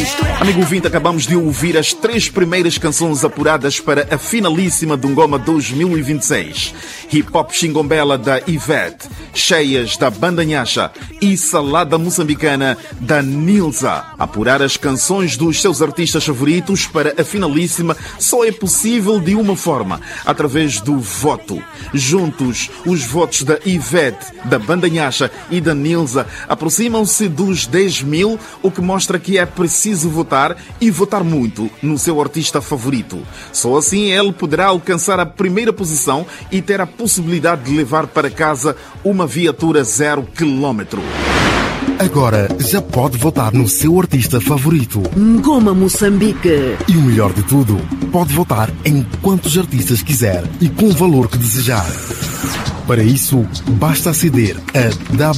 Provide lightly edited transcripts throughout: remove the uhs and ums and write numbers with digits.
Amigo ouvinte, acabamos de ouvir as 3 primeiras canções apuradas para a finalíssima do Ngoma 2026. Hip Hop Xingombela da Ivete, Cheias da Banda Nhaxa e Salada Moçambicana da Nilza. Apurar as canções dos seus artistas favoritos para a finalíssima só é possível de uma forma, através do voto. Juntos, os votos da Ivete, da Banda Nhaxa e da Nilza aproximam-se dos 10.000, o que mostra que é preciso votar e votar muito no seu artista favorito. Só assim ele poderá alcançar a primeira posição e ter a possibilidade de levar para casa uma viatura 0 km. Agora já pode votar no seu artista favorito. Ngoma Moçambique. E o melhor de tudo, pode votar em quantos artistas quiser e com o valor que desejar. Para isso, basta aceder a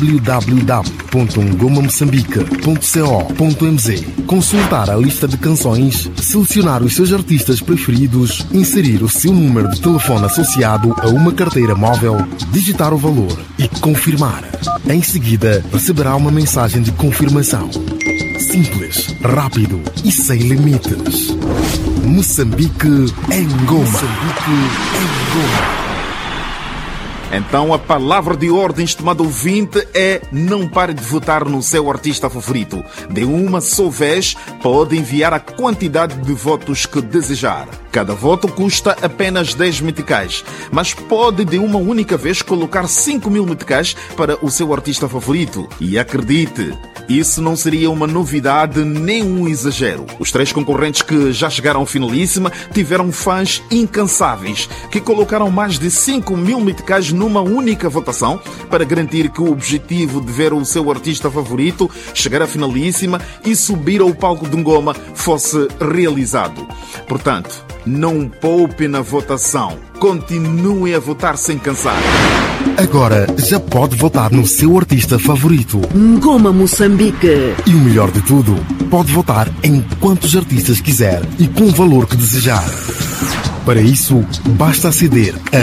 www.ngomamoçambique.co.mz, consultar a lista de canções, selecionar os seus artistas preferidos, inserir o seu número de telefone associado a uma carteira móvel, digitar o valor e confirmar. Em seguida, receberá uma mensagem de confirmação. Simples, rápido e sem limites. Moçambique em Ngoma. Moçambique em Ngoma. Então a palavra de ordem, estimado ouvinte, é: não pare de votar no seu artista favorito. De uma só vez, pode enviar a quantidade de votos que desejar. Cada voto custa apenas 10 meticais, mas pode de uma única vez colocar 5.000 meticais para o seu artista favorito. E acredite, isso não seria uma novidade nem um exagero. Os 3 concorrentes que já chegaram à finalíssima tiveram fãs incansáveis que colocaram mais de 5.000 meticais numa única votação para garantir que o objetivo de ver o seu artista favorito chegar à finalíssima e subir ao palco de Ngoma fosse realizado. Portanto, não poupe na votação. Continue a votar sem cansar. Agora já pode votar no seu artista favorito. Ngoma Moçambique. E o melhor de tudo, pode votar em quantos artistas quiser e com o valor que desejar. Para isso, basta aceder a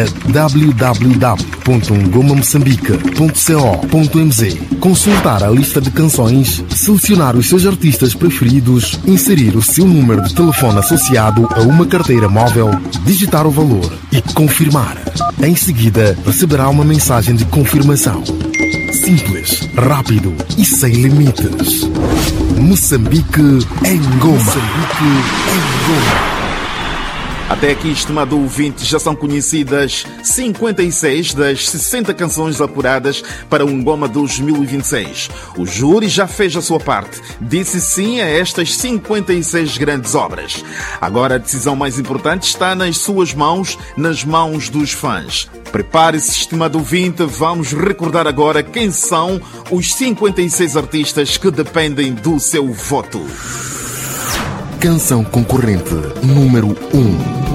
www.ngomamoçambique.co.mz, consultar a lista de canções, selecionar os seus artistas preferidos, inserir o seu número de telefone associado a uma carteira móvel, digitar o valor e confirmar. Em seguida, receberá uma mensagem de confirmação. Simples, rápido e sem limites. Moçambique em Ngoma. Moçambique em Ngoma. Até aqui, estimado ouvinte, já são conhecidas 56 das 60 canções apuradas para o Ngoma 2026. O júri já fez a sua parte, disse sim a estas 56 grandes obras. Agora a decisão mais importante está nas suas mãos, nas mãos dos fãs. Prepare-se, estimado ouvinte, vamos recordar agora quem são os 56 artistas que dependem do seu voto. Canção concorrente número 1.